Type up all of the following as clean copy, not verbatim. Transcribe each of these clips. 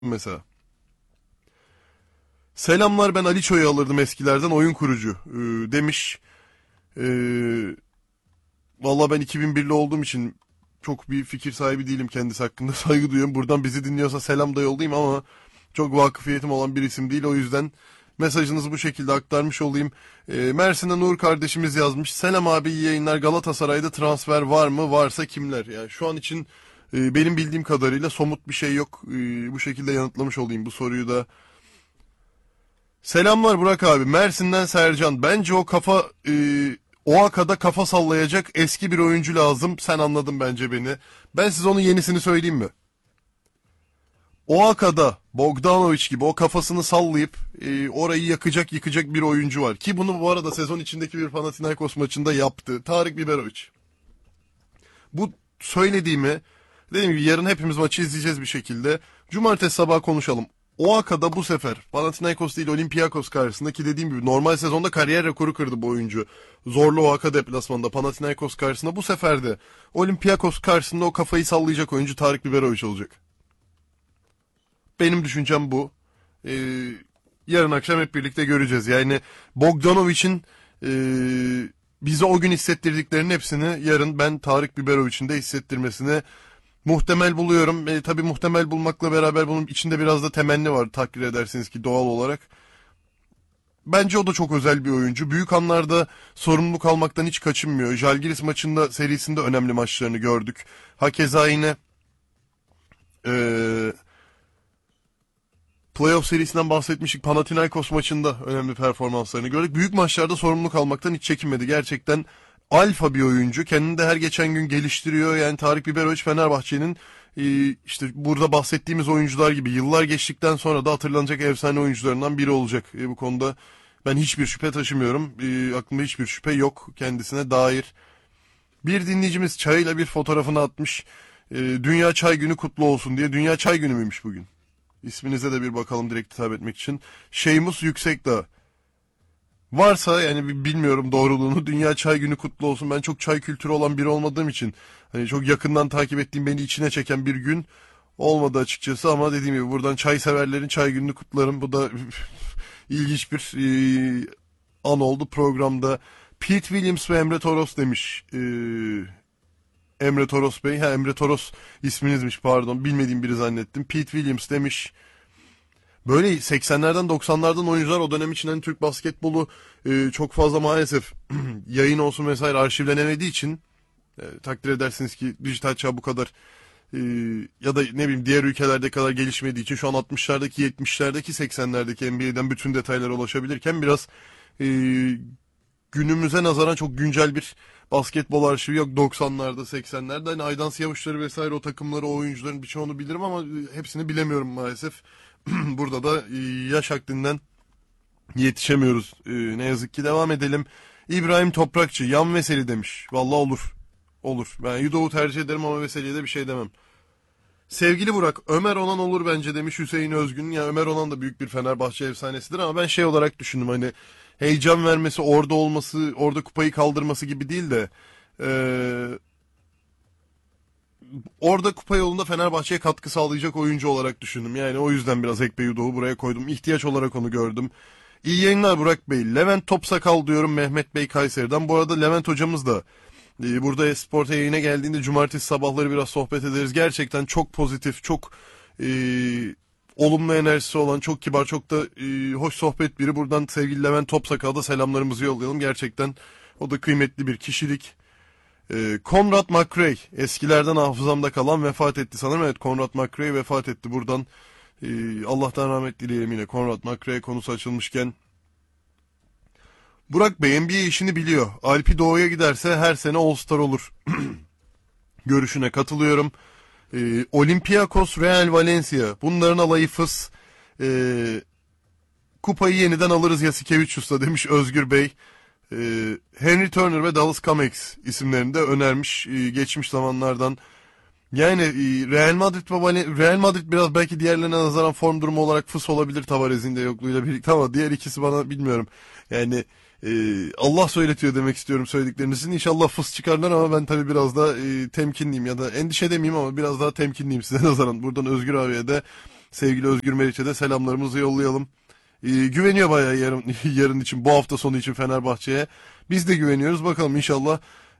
mesela. Selamlar, ben Aliço'yu alırdım eskilerden, oyun kurucu demiş. Ee, Valla ben 2001'li olduğum için çok bir fikir sahibi değilim kendisi hakkında. Saygı duyuyorum. Buradan bizi dinliyorsa selam da yollayayım ama çok vakıfiyetim olan bir isim değil. O yüzden mesajınızı bu şekilde aktarmış olayım. Mersin'de Nur kardeşimiz yazmış. Selam abi, iyi yayınlar. Galatasaray'da transfer var mı? Varsa kimler? Yani şu an için benim bildiğim kadarıyla somut bir şey yok. Bu şekilde yanıtlamış olayım bu soruyu da. Selamlar Burak abi. Mersin'den Sercan. Bence o akada kafa sallayacak eski bir oyuncu lazım. Sen anladın bence beni. Ben size onun yenisini söyleyeyim mi? O akada Bogdanovic gibi o kafasını sallayıp orayı yakacak yıkacak bir oyuncu var. Ki bunu bu arada sezon içindeki bir Panathinaikos maçında yaptı. Tarık Biberovic. Bu söylediğimi, dediğim gibi yarın hepimiz maçı izleyeceğiz bir şekilde. Cumartesi sabah konuşalım. O Aka'da bu sefer Panathinaikos değil Olympiakos karşısında, ki dediğim gibi normal sezonda kariyer rekoru kırdı bu oyuncu. Zorlu O Aka deplasmanında Panathinaikos karşısında, bu sefer de Olympiakos karşısında o kafayı sallayacak oyuncu Tarık Biberovic olacak. Benim düşüncem bu. Yarın akşam hep birlikte göreceğiz. Yani Bogdanovic'in bize o gün hissettirdiklerinin hepsini yarın ben Tarık Biberovic'in de hissettirmesini muhtemel buluyorum. Tabii muhtemel bulmakla beraber bunun içinde biraz da temenni var, takdir edersiniz ki, doğal olarak. Bence o da çok özel bir oyuncu. Büyük anlarda sorumluluk almaktan hiç kaçınmıyor. Žalgiris maçında, serisinde önemli maçlarını gördük. Hakeza yine e, playoff serisinden bahsetmiştik. Panathinaikos maçında önemli performanslarını gördük. Büyük maçlarda sorumluluk almaktan hiç çekinmedi. Gerçekten alfa bir oyuncu. Kendini de her geçen gün geliştiriyor. Yani Tarık Biberovic Fenerbahçe'nin işte burada bahsettiğimiz oyuncular gibi yıllar geçtikten sonra da hatırlanacak efsane oyuncularından biri olacak. Bu konuda ben hiçbir şüphe taşımıyorum. Aklımda hiçbir şüphe yok kendisine dair. Bir dinleyicimiz çayıyla bir fotoğrafını atmış. Dünya Çay Günü kutlu olsun diye. Dünya Çay Günü müymüş bugün? İsminize de bir bakalım direkt hitap etmek için. Şeymus Yüksekdağ. Varsa yani bilmiyorum doğruluğunu, Dünya Çay Günü kutlu olsun. Ben çok çay kültürü olan biri olmadığım için hani çok yakından takip ettiğim, beni içine çeken bir gün olmadı açıkçası, ama dediğim gibi buradan çay severlerin çay gününü kutlarım. Bu da ilginç bir an oldu programda. Pete Williams ve Emre Toros demiş. Emre Toros Bey. Ha, Emre Toros isminizmiş, pardon. Bilmediğim biri zannettim. Pete Williams demiş. Böyle 80'lerden 90'lardan oyuncular o dönem için hani Türk basketbolu çok fazla maalesef yayın olsun vesaire arşivlenemediği için takdir edersiniz ki dijital çağ bu kadar e, ya da ne bileyim diğer ülkelerde kadar gelişmediği için şu an 60'lardaki 70'lerdeki 80'lerdeki NBA'den bütün detaylara ulaşabilirken biraz e, günümüze nazaran çok güncel bir basketbol arşivi yok. 90'larda 80'lerde hani Aydan Siyavuçları vesaire, o takımları, o oyuncuların birçoğunu bilirim ama hepsini bilemiyorum maalesef. Burada da yaş haddinden yetişemiyoruz. Ne yazık ki, devam edelim. İbrahim Toprakçı, Yan Veseli demiş. Vallahi olur. Olur. Ben Yudo'yu tercih ederim ama Veseli'ye de bir şey demem. Sevgili Burak, Ömer Onan olur bence demiş Hüseyin Özgün. Ya Ömer Onan da büyük bir Fenerbahçe efsanesidir ama ben şey olarak düşündüm, hani heyecan vermesi, orada olması, orada kupayı kaldırması gibi değil de orada kupa yolunda Fenerbahçe'ye katkı sağlayacak oyuncu olarak düşündüm. Yani o yüzden biraz Ekpe Yudo'yu buraya koydum. İhtiyaç olarak onu gördüm. İyi yayınlar Burak Bey. Levent Topsakal diyorum Mehmet Bey Kayseri'den. Bu arada Levent hocamız da burada Esport'a yayına geldiğinde cumartesi sabahları biraz sohbet ederiz. Gerçekten çok pozitif, çok e, olumlu enerjisi olan, çok kibar, çok da hoş sohbet biri. Buradan sevgili Levent Topsakal'a da selamlarımızı yollayalım. Gerçekten o da kıymetli bir kişilik. Conrad McRae, eskilerden hafızamda kalan, vefat etti sanırım. Evet, Conrad McRae vefat etti. Buradan Allah'tan rahmet dileyelim yine Conrad McRae konusu açılmışken. Burak Bey NBA işini biliyor. Alpi Doğu'ya giderse her sene All-Star olur. Görüşüne katılıyorum. Olympiakos, Real Valencia. Bunların alayı fıs. Kupayı yeniden alırız Yasikevicius'la demiş Özgür Bey. Henry Turner ve Dallas Comex isimlerini de önermiş geçmiş zamanlardan. Yani Real Madrid biraz belki diğerlerine nazaran form durumu olarak fıs olabilir Tavares'in de yokluğuyla birlikte, ama diğer ikisi bana bilmiyorum. Yani Allah söyletiyor demek istiyorum söylediklerinizin. İnşallah fıs çıkarlar ama ben tabii biraz da temkinliyim, ya da endişe demeyeyim ama biraz daha temkinliyim size nazaran. Buradan Özgür abiye de Sevgili Özgür Meriç'e de selamlarımızı yollayalım. Güveniyor bayağı yarın için, bu hafta sonu için Fenerbahçe'ye. Biz de güveniyoruz. Bakalım inşallah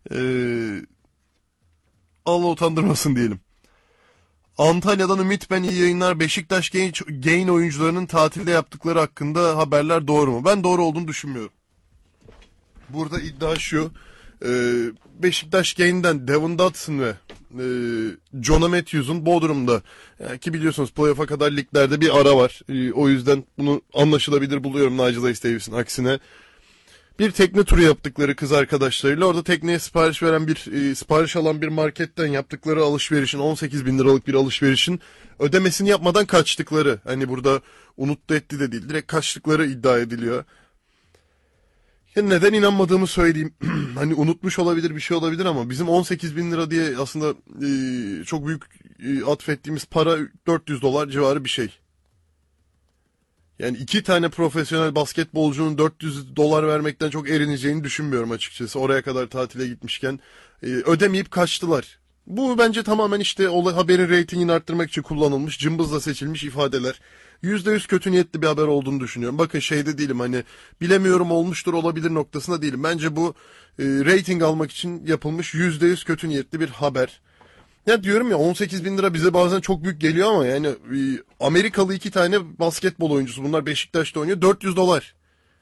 Allah utandırmasın diyelim. Antalya'dan Ümit, ben iyi yayınlar. Beşiktaş Gain oyuncularının tatilde yaptıkları hakkında haberler doğru mu? Ben doğru olduğunu düşünmüyorum. Burada iddia şu. Beşiktaş Gain'den Devon Dotson ve Jonah Matthews'un Bodrum'da, ki biliyorsunuz playoff'a kadar liglerde bir ara var. O yüzden bunu anlaşılabilir buluyorum Nigel Hayes Davis'in aksine. Bir tekne turu yaptıkları kız arkadaşlarıyla, orada tekneye sipariş alan bir marketten yaptıkları alışverişin, 18 bin liralık bir alışverişin ödemesini yapmadan kaçtıkları, hani burada unuttu etti de değil, direkt kaçtıkları iddia ediliyor. Ya neden inanmadığımı söyleyeyim. Hani unutmuş olabilir, bir şey olabilir ama bizim 18 bin lira diye aslında çok büyük atfettiğimiz para $400 civarı bir şey. Yani iki tane profesyonel basketbolcunun $400 vermekten çok erineceğini düşünmüyorum açıkçası. Oraya kadar tatile gitmişken ödemeyip kaçtılar. Bu bence tamamen işte haberin reytingini arttırmak için kullanılmış, cımbızla seçilmiş ifadeler. %100 kötü niyetli bir haber olduğunu düşünüyorum. Bakın şeyde değilim, hani bilemiyorum, olmuştur, olabilir noktasında değilim. Bence bu reyting almak için yapılmış %100 kötü niyetli bir haber. Ya diyorum ya, 18 bin lira bize bazen çok büyük geliyor ama yani Amerikalı iki tane basketbol oyuncusu, bunlar Beşiktaş'ta oynuyor, $400.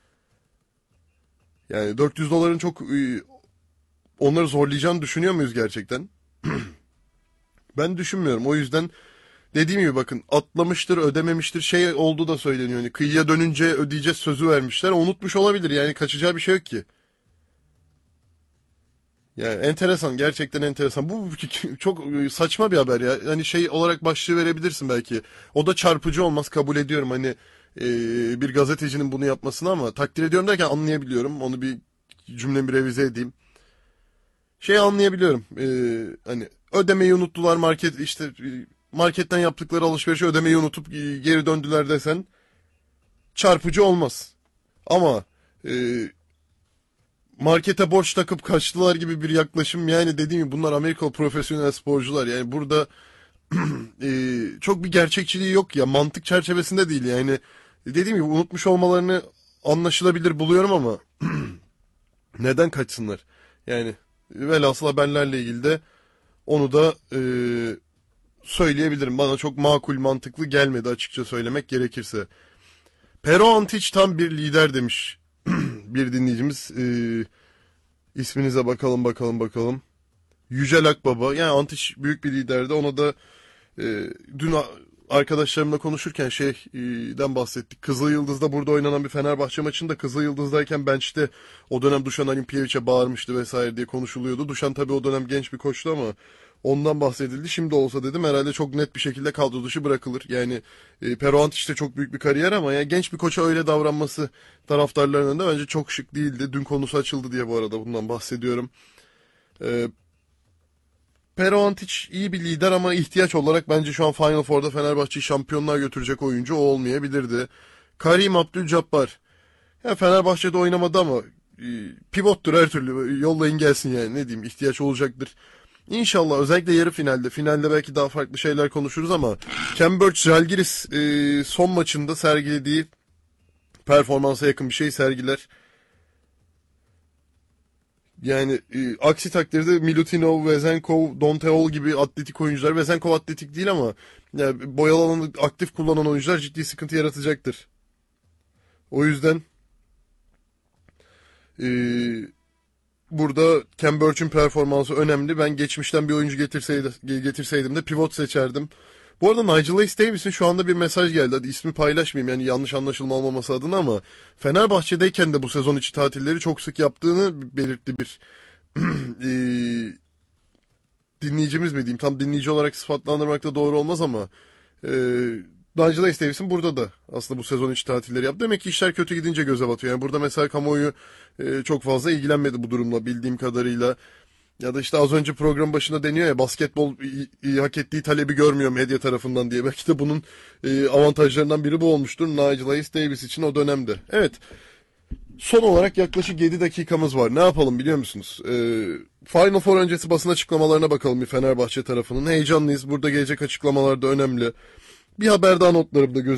Yani $400'ın çok onları zorlayacağını düşünüyor muyuz gerçekten? Ben düşünmüyorum. O yüzden dediğim gibi bakın, atlamıştır, ödememiştir, şey oldu da söyleniyor. Yani kıyıya dönünce ödeyeceğiz sözü vermişler. Unutmuş olabilir, yani kaçacağı bir şey yok ki. Yani enteresan, gerçekten enteresan. Bu çok saçma bir haber ya. Hani şey olarak başlığı verebilirsin belki. O da çarpıcı olmaz, kabul ediyorum hani bir gazetecinin bunu yapmasını, ama takdir ediyorum derken anlayabiliyorum. Onu bir cümlemi revize edeyim. Şey anlayabiliyorum. Hani ödemeyi unuttular, marketten yaptıkları alışverişi ödemeyi unutup geri döndüler desen çarpıcı olmaz. Ama e, markete borç takıp kaçtılar gibi bir yaklaşım, yani dediğim gibi bunlar Amerikalı profesyonel sporcular, yani burada çok bir gerçekçiliği yok ya, mantık çerçevesinde değil yani. Dediğim gibi unutmuş olmalarını anlaşılabilir buluyorum ama neden kaçsınlar? Yani velhasıl haberlerle ilgili de onu da söyleyebilirim. Bana çok makul, mantıklı gelmedi açıkça söylemek gerekirse. Pero Antic tam bir lider demiş bir dinleyicimiz. İsminize bakalım. Yücel Akbaba. Yani Antic büyük bir liderdi. Ona da dün arkadaşlarımla konuşurken şeyden bahsettik. Kızılyıldız'da burada oynanan bir Fenerbahçe maçında Kızılyıldız'dayken bench'te o dönem Dušan Alimpijević'e bağırmıştı vesaire diye konuşuluyordu. Dušan tabii o dönem genç bir koçtu ama ondan bahsedildi. Şimdi olsa dedim herhalde çok net bir şekilde kadro dışı bırakılır. Yani Pero Antic de çok büyük bir kariyer ama yani genç bir koça öyle davranması taraftarlarının önünde bence çok şık değildi. Dün konusu açıldı diye bu arada bundan bahsediyorum. E, Pero Antic iyi bir lider ama ihtiyaç olarak bence şu an Final Four'da Fenerbahçe'yi şampiyonluğa götürecek oyuncu o olmayabilirdi. Karim Abdul-Jabbar. Ya Fenerbahçe'de oynamadı ama pivottur her türlü. Yollayın gelsin yani, ne diyeyim, ihtiyaç olacaktır. İnşallah özellikle yarı finalde. Finalde belki daha farklı şeyler konuşuruz ama Cambridge Žalgiris son maçında sergilediği performansa yakın bir şey sergiler. Yani aksi takdirde Milutinov, Vezenkov, Donteol gibi atletik oyuncular, Vezenkov atletik değil ama yani boyalı alanı aktif kullanan oyuncular ciddi sıkıntı yaratacaktır. O yüzden e, burada Cambridge'in performansı önemli. Ben geçmişten bir oyuncu getirseydim de pivot seçerdim. Bu arada Nigel Hayes Davis'in şu anda bir mesaj geldi. Hadi ismi paylaşmayayım yani, yanlış anlaşılma olmaması adına, ama Fenerbahçe'deyken de bu sezon içi tatilleri çok sık yaptığını belirtti bir eee, dinleyicimiz mi diyeyim, tam dinleyici olarak sıfatlandırmak da doğru olmaz ama Nigel Hayes Davis'in burada da aslında bu sezon içi tatilleri yaptı. Demek ki işler kötü gidince göze batıyor. Yani burada mesela kamuoyu çok fazla ilgilenmedi bu durumla bildiğim kadarıyla. Ya da işte az önce program başında deniyor ya, basketbol hak ettiği talebi görmüyor medya tarafından diye. Belki de bunun avantajlarından biri bu olmuştur Nigel Hayes Davis için o dönemde. Evet, son olarak yaklaşık 7 dakikamız var. Ne yapalım biliyor musunuz? Final Four öncesi basın açıklamalarına bakalım bir Fenerbahçe tarafının. Heyecanlıyız. Burada gelecek açıklamalar da önemli. Bir haber daha notlarımda